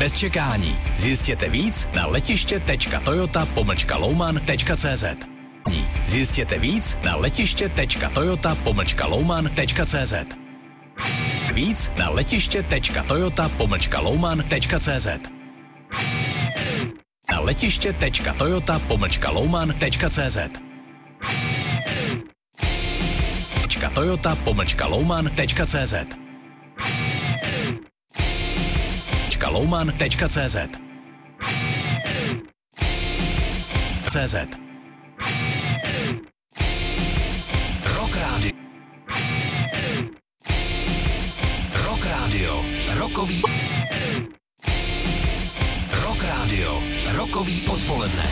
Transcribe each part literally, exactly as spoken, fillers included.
bez čekání. Zjistěte víc na letiště tečka toyota pomlčka louman tečka cz. Zjistěte víc na letiště tečka toyota pomlčka louman tečka cz. Víc na letiště tečka toyota pomlčka louman tečka cz. Na letiště tečka toyota pomlčka louman tečka cz. Toyota pomlčka louman tečka cz. louman tečka cz. cz. Rock Radio. Rock Radio. Rokový. Rock Radio. Rokový odpoledne.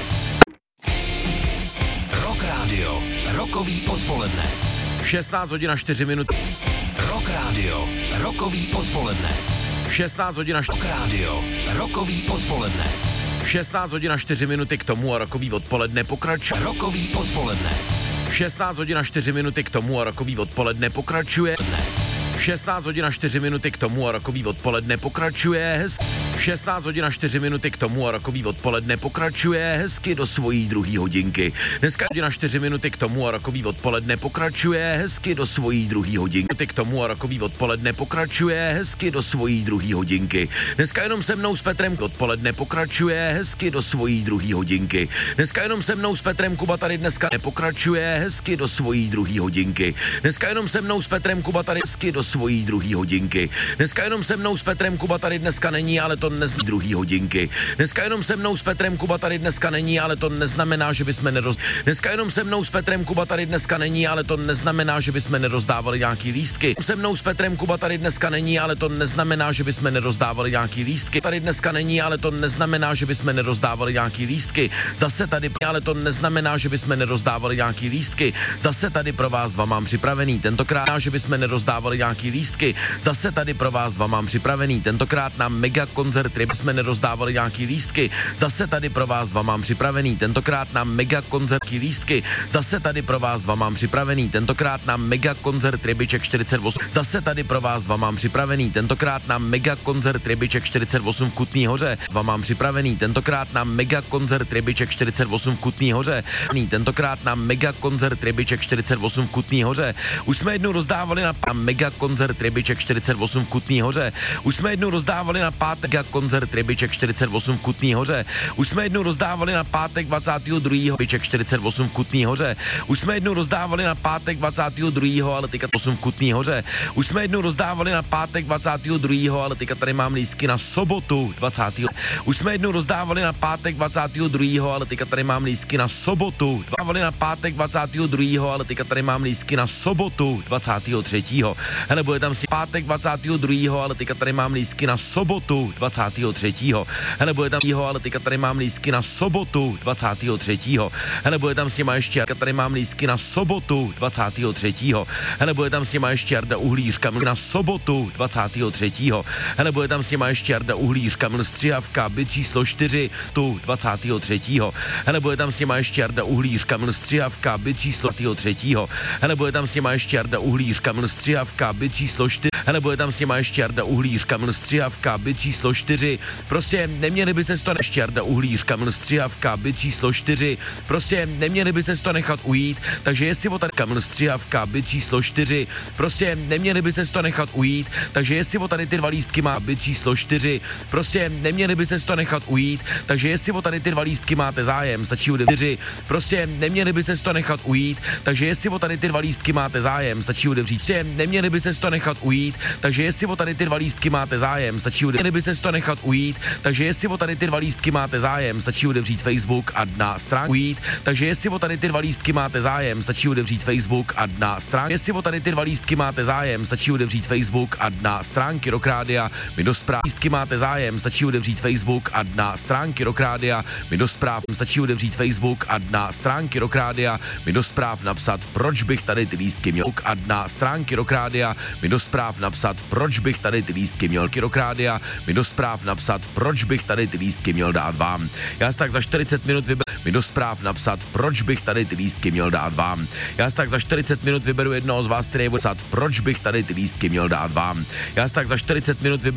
Rock Radio. Rokový odpoledne. šestnáct hodin a čtyři minuty. Rock Radio. Rokový odpoledne. šestnáct hodin a Rock Radio. Rokový odpoledne. šestnáct hodin a čtyři minuty k tomu a rokový odpoledne pokračuje. Rokový odpoledne. šestnáct hodin a čtyři minuty k tomu a rokový odpoledne pokračuje. šestnáct hodin a čtyři minuty k tomu a rokový odpoledne pokračuje hezky. šestnáct hodin a čtyři minuty k tomu a rokový odpoledne pokračuje hezky do svojí druhý hodinky. Dneska hodina čtyři minuty k tomu a rokový odpoledne pokračuje hezky do svojí druhý hodinky. K tomu a rokový odpoledne pokračuje hezky do svojí druhý hodinky. Dneska jenom se mnou s Petrem odpoledne pokračuje hezky do svojí druhý hodinky. Dneska jenom se mnou s Petrem Kuba tady dneska nepokračuje hezky do svojí druhý hodinky. Dneska jenom se mnou s Petrem Kuba tady hezky do svojí druhý hodinky. Dneska jenom se mnou s Petrem Kuba tady dneska není, ale to nezní druhý hodinky. Dneska jenom se mnou s Petrem Kuba tady dneska není, ale to neznamená, že bychom neroz... Dneska jenom se mnou s Petrem Kuba tady dneska není, ale to neznamená, že bychom nerozdávali nějaký lístky. Se mnou s Petrem Kuba tady dneska není, ale to neznamená, že bychom nerozdávali nějaký lístky. Tady dneska není, ale to neznamená, že bychom nerozdávali nějaký lístky. Zase tady, ale to neznamená, že bychom nerozdávali nějaký lístky. Zase tady pro vás dva mám připravený. Tentokrát, že bychom nerozdávali nějaký lístky. Zase tady pro vás dva mám připravený. Tentokrát na mega koncert jsme nerozdávali nějaký lístky. Zase tady pro vás dva mám připravený. Tentokrát na mega koncert lístky. Zase tady pro vás dva mám připravený. Tentokrát na mega koncert Rybiček čtyřicet osm. Zase tady pro vás dva mám připravený. Tentokrát na mega koncert Rybiček čtyřicet osm v Kutný Hoře. Dva mám připravený. Tentokrát na mega koncert Rybiček čtyřicet osm v Kutný Hoře. Tentokrát na mega koncert Rybiček čtyřicet osm v Kutný Hoře. Už jsme jednou rozdávali na, na mega koncert Rybiček čtyřicet osm v Kutný Hoře. Už jsme jednou rozdávali na pátek koncert Rybiček čtyřicet osm v Kutný Hoře. Už jsme jednou rozdávali na pátek dvacátého druhého Rybiček čtyřicet osm v Kutný Hoře. Už jsme jednou rozdávali na pátek dvacátého druhého ale teďka osm v Kutný Hoře. Už jsme jednou rozdávali na pátek dvacátého druhého ale teďka tady mám lístky na sobotu dvacátého Už jsme jednou rozdávali na pátek dvacátého druhého ale teďka tady mám lístky na sobotu. Dávali na pátek dvacátého druhého ale teďka tady mám lístky na sobotu dvacátého třetího Hele, bude tam pátek dvacátého druhého ale teďka tady mám lístky na sobotu dvacátého třetího Hele, bude tam jeho, ale teďka tady mám lístky na sobotu dvacátého třetího Hele, bude tam s těma ještě, teďka tady mám lístky na sobotu dvacátého třetího Hele, bude tam s těma ještě Jarda Uhlířka na sobotu dvacátého třetího Hele, bude tam s těma ještě Jarda Uhlířka Mil Střihavka, byt číslo čtyři tu dvacátého třetího Hele, bude tam s těma ještě Jarda Uhlířka Mil Střihavka, byt číslo třetího Hele, bude tam s těma ještě Jarda Uhlířka Mil Střihavka, byt číslo čtyři Hele, bude tam s těma ještě Jarda Uhlířka Mil Střihavka, byt číslo čtyři Prostě neměli by se to ještě Jarda Uhlířka Mil Střihavka, byt číslo čtyři Prostě neměli by se to nechat ujít, takže jestli o tady Mil Střihavka, byt číslo čtyři Prostě neměli by se to nechat ujít, takže jestli o tady ty dva lístky má byt číslo čtyři Prostě neměli by se to nechat ujít, takže jestli o tady ty dva lístky máte zájem, stačí u čtyři Prostě neměli by se to nechat ujít, takže jestli o tady ty dva lístky máte zájem, stačí udevřít. Prostě neměli by se to nechat ujít, takže jestli o tady ty dva lístky máte zájem, stačí udevřít. Neměli by se to nechat ujít, takže jestli o tady ty dva lístky máte zájem, stačí udevřít Facebook a na stránku ujít, takže jestli o tady ty dva lístky máte zájem, stačí udevřít Facebook a na stránky. Jestli o tady ty dva lístky máte zájem, stačí udevřít Facebook a na stránky Rock Rádia mi do zpráv. Lístky máte zájem, stačí udevřít Facebook a na stránky Rock Rádia mi do zpráv. Stačí udevřít Facebook a na stránky Rock Rádia mi do zpráv napsat, proč bych tady ty lístky měl. A na stránky Rock Rádia mi do zpráv napsat, proč bych tady ty lístky měl. Rock Rádia mi do zpráv napsat, proč bych tady ty lístky měl dát vám. Já tak za čtyřicet minut vyberu mi do zpráv napsat, proč bych tady ty lístky měl dát vám. Já tak za čtyřicet minut vyberu jednoho z vás, který bude psat, proč bych tady ty lístky měl dát vám. Já tak za čtyřicet minut vyberu